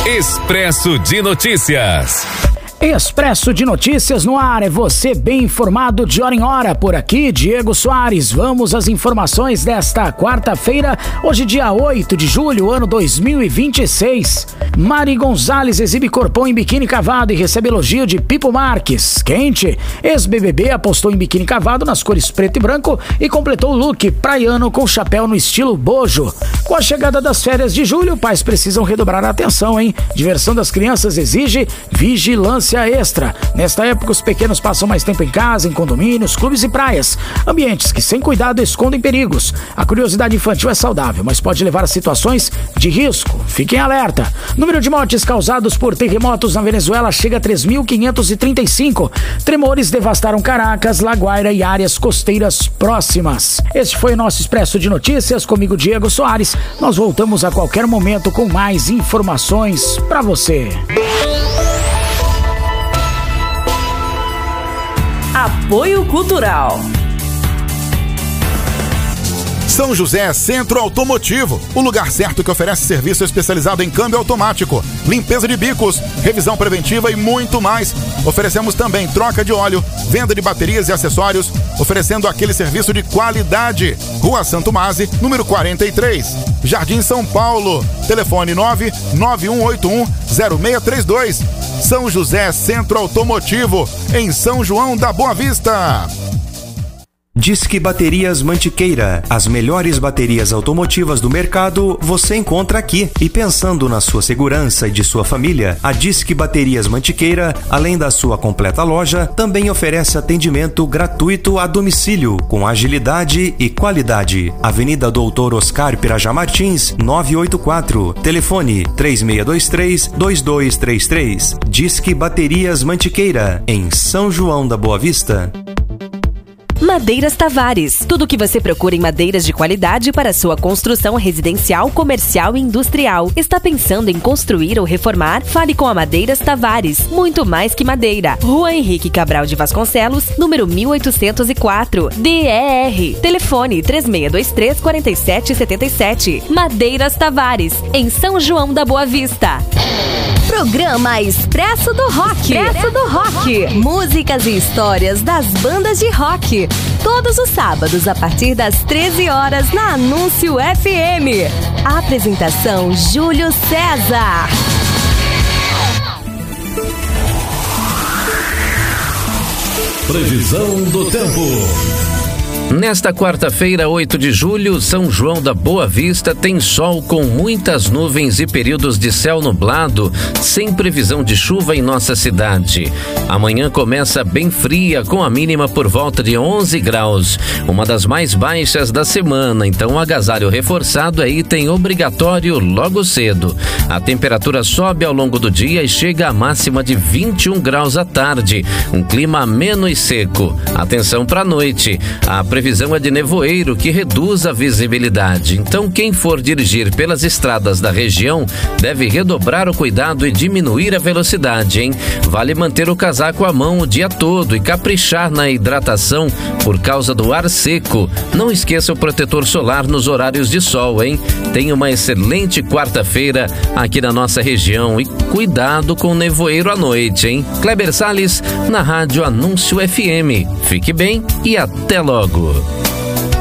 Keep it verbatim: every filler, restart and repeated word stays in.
Expresso de Notícias. Expresso de Notícias no ar, é você bem informado de hora em hora. Por aqui, Diego Soares. Vamos às informações desta quarta-feira, hoje dia oito de julho, ano dois mil e vinte e seis. Mari Gonzalez exibe corpão em biquíni cavado e recebe elogio de Pipo Marques. Quente, ex-B B B apostou em biquíni cavado nas cores preto e branco e completou o look praiano com chapéu no estilo bojo. Com a chegada das férias de julho, pais precisam redobrar a atenção, hein? Diversão das crianças exige vigilância extra. Nesta época, os pequenos passam mais tempo em casa, em condomínios, clubes e praias. Ambientes que, sem cuidado, escondem perigos. A curiosidade infantil é saudável, mas pode levar a situações de risco. Fiquem alerta. Número de mortes causados por terremotos na Venezuela chega a três mil quinhentos e trinta e cinco. Tremores devastaram Caracas, La Guaira e áreas costeiras próximas. Este foi o nosso Expresso de Notícias, comigo, Diego Soares. Nós voltamos a qualquer momento com mais informações para você. Apoio Cultural. São José Centro Automotivo, o lugar certo que oferece serviço especializado em câmbio automático, limpeza de bicos, revisão preventiva e muito mais. Oferecemos também troca de óleo, venda de baterias e acessórios, oferecendo aquele serviço de qualidade. Rua Santo Mase, número quarenta e três, Jardim São Paulo. Telefone nove nove um oito um zero seis três dois. São José Centro Automotivo, em São João da Boa Vista. Disque Baterias Mantiqueira. As melhores baterias automotivas do mercado você encontra aqui. E pensando na sua segurança e de sua família, a Disque Baterias Mantiqueira, além da sua completa loja, também oferece atendimento gratuito a domicílio, com agilidade e qualidade. Avenida Doutor Oscar Pirajá Martins, novecentos e oitenta e quatro. Telefone três seis dois três, dois dois três três. Disque Baterias Mantiqueira, em São João da Boa Vista. Madeiras Tavares. Tudo o que você procura em madeiras de qualidade para sua construção residencial, comercial e industrial. Está pensando em construir ou reformar? Fale com a Madeiras Tavares. Muito mais que madeira. Rua Henrique Cabral de Vasconcelos, número mil oitocentos e quatro, D E R. Telefone três seis dois três, quatro sete sete sete. Madeiras Tavares, em São João da Boa Vista. Programa Expresso do Rock. Expresso do Rock. Músicas e histórias das bandas de rock. Todos os sábados, a partir das treze horas, na Anúncio F M. A apresentação, Júlio César. Previsão do tempo. Nesta quarta-feira, oito de julho, São João da Boa Vista tem sol com muitas nuvens e períodos de céu nublado, sem previsão de chuva em nossa cidade. Amanhã começa bem fria, com a mínima por volta de onze graus, uma das mais baixas da semana, então o agasalho reforçado é item obrigatório logo cedo. A temperatura sobe ao longo do dia e chega à máxima de vinte e um graus à tarde, um clima menos seco. Atenção para a noite, a previsão é de nevoeiro que reduz a visibilidade. Então, quem for dirigir pelas estradas da região deve redobrar o cuidado e diminuir a velocidade, hein? Vale manter o casaco à mão o dia todo e caprichar na hidratação por causa do ar seco. Não esqueça o protetor solar nos horários de sol, hein? Tenha uma excelente quarta-feira aqui na nossa região e cuidado com o nevoeiro à noite, hein? Kleber Salles, na Rádio Anúncio F M. Fique bem e até logo.